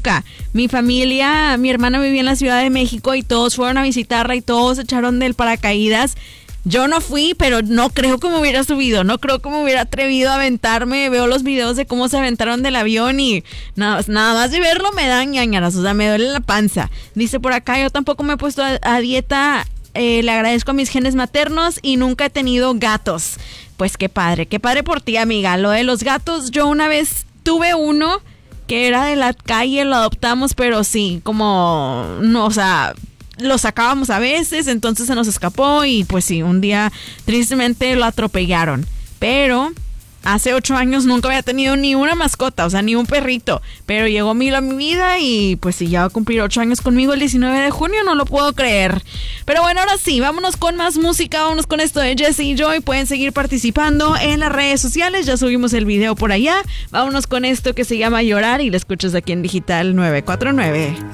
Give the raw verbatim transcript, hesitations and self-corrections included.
época. Mi familia, mi hermana vivía en la Ciudad de México y todos fueron a visitarla y todos echaron del paracaídas. Yo no fui, pero no creo que me hubiera subido, no creo que me hubiera atrevido a aventarme. Veo los videos de cómo se aventaron del avión y nada, nada más de verlo me dan ñañaras, o sea, me duele la panza. Dice por acá, yo tampoco me he puesto a, a dieta, eh, le agradezco a mis genes maternos y nunca he tenido gatos. Pues qué padre, qué padre por ti, amiga. Lo de los gatos, yo una vez tuve uno que era de la calle, lo adoptamos, pero sí, como, no, o sea... lo sacábamos a veces, entonces se nos escapó y pues sí, un día tristemente lo atropellaron. Pero hace ocho años nunca había tenido ni una mascota, o sea, ni un perrito. Pero llegó Milo a mi vida y pues sí, ya va a cumplir ocho años conmigo el diecinueve de junio, no lo puedo creer. Pero bueno, ahora sí, vámonos con más música, vámonos con esto de Jesse y Joy. Pueden seguir participando en las redes sociales, ya subimos el video por allá. Vámonos con esto que se llama Llorar y lo escuchas aquí en Digital nueve cuatro nueve.